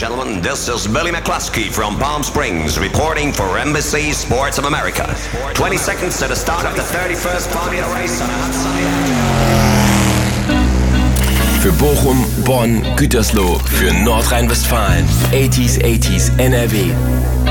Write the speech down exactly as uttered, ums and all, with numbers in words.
gentlemen, this is Billy McCluskey from Palm Springs reporting for Embassy Sports of America. twenty seconds to the start of the thirty-first Formula Race on a hot sunny afternoon. Für Bochum, Bonn, Gütersloh, für Nordrhein-Westfalen. achtziger achtziger N R W.